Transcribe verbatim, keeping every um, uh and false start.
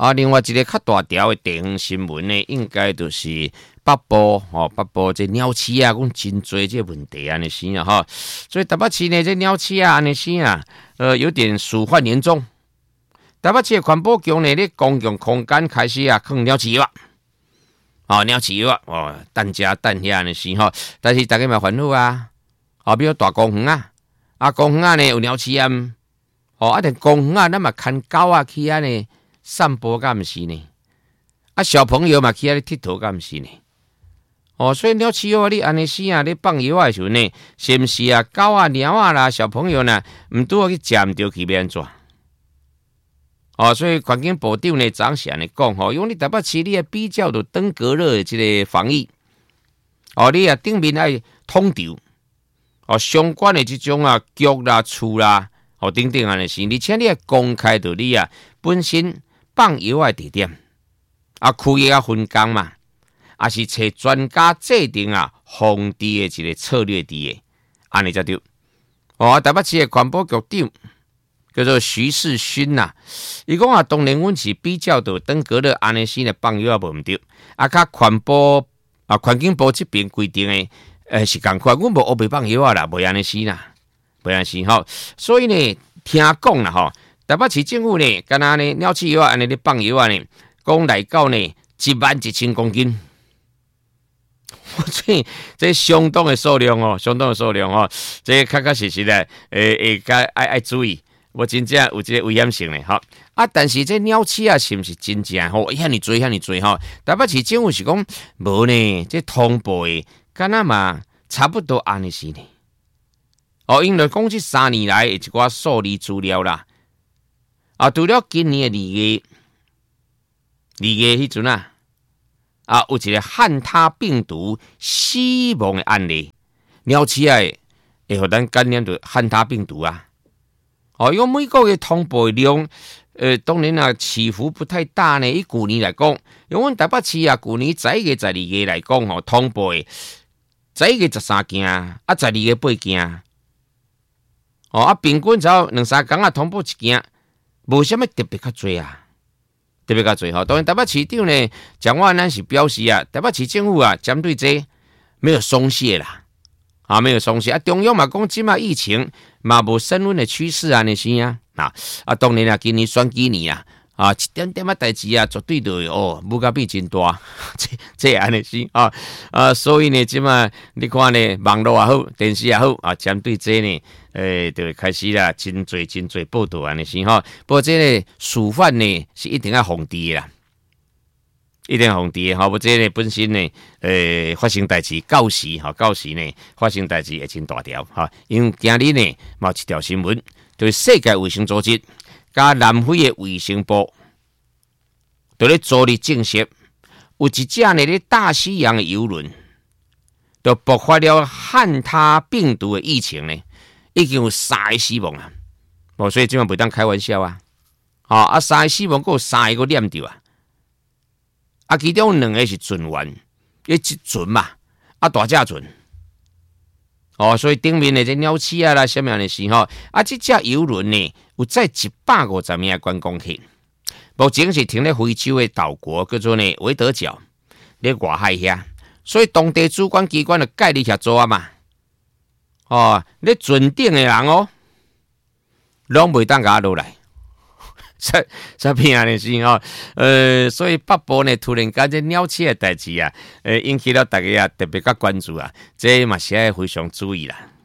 啊，另外一个较大条的地方新闻呢，应该就是北部哦，北部这鸟鼠啊，讲真多这问题安尼先啊哈。所以台北市呢，这鸟鼠啊安尼先啊，呃，有点鼠患严重。台北市的环保局呢，咧公共空间开始啊，放鸟鼠药啊，哦，鸟鼠药啊，哦，蛋家蛋遐安尼先哈。但是大家嘛烦恼啊，啊，比如大公园啊，啊，公园啊呢有鸟鼠啊，哦，啊，但公园啊，咱嘛牵狗啊去安尼散步，敢毋是呢？啊，小朋友嘛去遐咧佚佗，敢毋是呢？哦，所以鸟鼠药你安尼时啊，你放药的时候呢，是毋是啊？狗啊、猫啊啦，小朋友呢，毋拄好去食毋着去要安怎？哦，所以环境部长呢，昨是安尼讲吼，因为你台北市你啊比较着登革热的这个防疫，哦，你啊顶面爱通调，哦，相关的这种啊局啦、处啦，哦，等等安尼是，而且你啊公开着你啊本身放药的地点，啊，区域啊分工嘛，啊是找专家制定啊防治的一个策略伫的，安尼才对。哦，台北市的环保局长。叫做徐世勋呐，伊讲啊，当然阮是比较到登革热安尼先的放药也无毋对，啊，甲环保啊环境部这边规定的，诶是共款，阮无黑白放药啊啦，无安尼先啦，无安尼吼。所以呢，听讲啦吼，台北市政府呢，敢若呢鸟鼠药安尼咧放药啊呢，讲来到呢一万一千公斤。这这相当的数量哦，相当的数量哦，这确确实实的，诶诶，该爱爱注意。我真正有这个危险性嘞，哈啊！但是这鸟鼠啊，是不是真正吼？遐尼多，遐尼多哈！台北市政府是讲无呢，这通报的，敢若嘛差不多安尼是呢。哦，因为讲这三年来一寡数字资料啦，啊，除了今年的二月，二月迄阵啊，啊，有一个汉他病毒死亡的案例，鸟鼠啊会互咱感染到汉他病毒啊。哦，因为美国的通报量，呃，当然啊，起伏不太大呢。以去年来讲，因为阮台北市啊，去年十一月、十二月来讲，吼，通报的十一月十三件，啊，十二月八件，哦，啊，平均只要两三工啊，通报一件，无啥物特别较侪啊，特别较侪吼。当然，台北市长呢，蒋万安是表示啊，台北市政府啊，针对这没有松懈啦。啊，没有松懈啊！中央嘛讲，即马疫情嘛无升温的趋势啊，那是啊啊啊！当然啦，今年选举年啊啊，一点点啊代志啊，绝对就哦，物价变真大，这这安尼是啊啊！所以呢，即马你看呢，网络也好，电视也好啊，针对这呢，诶，就开始啦，真侪真侪报道安尼是哈。不过这个鼠患呢，是一定要防治的啦。一定防治哈，不这呢本身呢，呃，发生代志到时哈，到时呢发生代志会真大条哈。因为今日呢，某一条新闻，就是世界卫生组织加南非的卫生部，在咧昨日证实，有一只呢咧大西洋的游轮，就爆发了汉他病毒的疫情呢，已经有三个死亡啊！哦，所以今晚不当开玩笑啊！啊啊，三个死亡，还有三个念着啊！啊，其中两个是船员，一船嘛，啊大只船，哦，所以顶面的这鸟鼠啊啦，什么样的事吼？啊，这只游轮呢，有载一百五十名观光客，目前是停在非洲的岛国，叫做呢维德角，咧外海遐，所以当地主管机关就介入协助啊嘛，哦，咧船顶的人哦，拢袂当甲落来。这这片安尼是吼，呃，所以北部呢突然间这鸟鼠的代志啊，呃，引起了大家啊特别较关注啊，这嘛是要非常注意啦。